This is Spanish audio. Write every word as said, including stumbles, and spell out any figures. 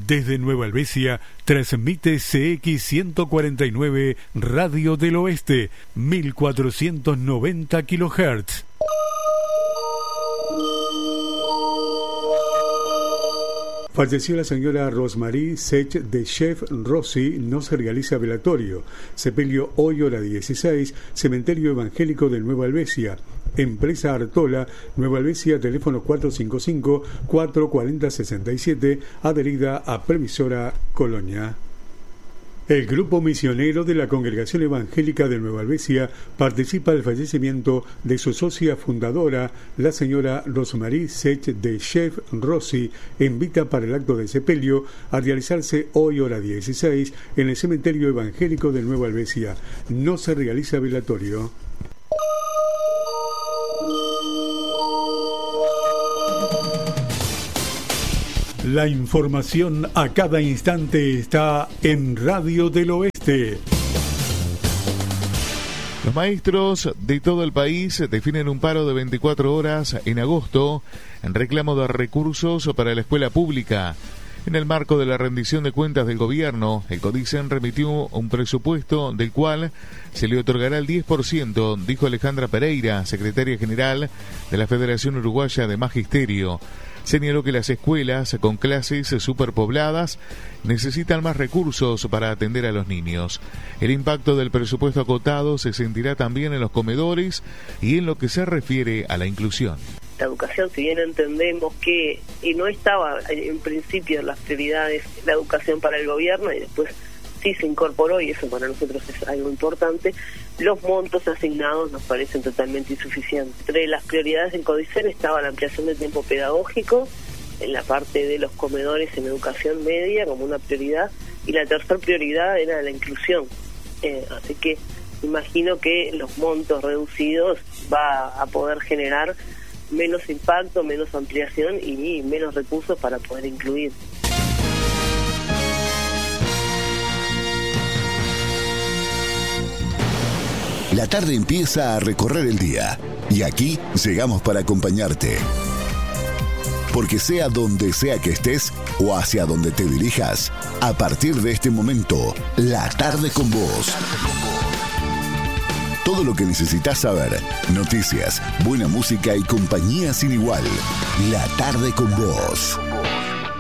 Desde Nueva Helvecia, transmite C X ciento cuarenta y nueve Radio del Oeste, mil cuatrocientos noventa kilohertz. Falleció la señora Rosmarie Sech de Chef Rossi, no se realiza velatorio. Sepelio hoy hora dieciséis, Cementerio Evangélico de Nueva Helvecia. Empresa Artola, Nueva Helvecia, teléfono cuatro cinco cinco, cuatro cuatro cero, seis siete, adherida a Previsora Colonia. El grupo misionero de la Congregación Evangélica de Nueva Helvecia participa del fallecimiento de su socia fundadora, la señora Rosmarie Sech de Chef Rossi, invita para el acto de sepelio a realizarse hoy hora dieciséis en el Cementerio Evangélico de Nueva Helvecia. No se realiza velatorio. La información a cada instante está en Radio del Oeste. Los maestros de todo el país definen un paro de veinticuatro horas en agosto en reclamo de recursos para la escuela pública. En el marco de la rendición de cuentas del gobierno, el CODICEN remitió un presupuesto del cual se le otorgará el diez por ciento, dijo Alejandra Pereira, secretaria general de la Federación Uruguaya de Magisterio. Señaló que las escuelas con clases superpobladas necesitan más recursos para atender a los niños. El impacto del presupuesto acotado se sentirá también en los comedores y en lo que se refiere a la inclusión. La educación, si bien entendemos que y no estaba en principio en las prioridades la educación para el gobierno, y después sí se incorporó, y eso para nosotros es algo importante, los montos asignados nos parecen totalmente insuficientes. Entre las prioridades del CODICEN estaba la ampliación del tiempo pedagógico, en la parte de los comedores en educación media como una prioridad, y la tercera prioridad era la inclusión. Eh, así que imagino que los montos reducidos va a poder generar menos impacto, menos ampliación y menos recursos para poder incluir. La tarde empieza a recorrer el día y aquí llegamos para acompañarte. Porque sea donde sea que estés o hacia donde te dirijas, a partir de este momento, La Tarde con Vos. Todo lo que necesitas saber, noticias, buena música y compañía sin igual. La Tarde con Vos.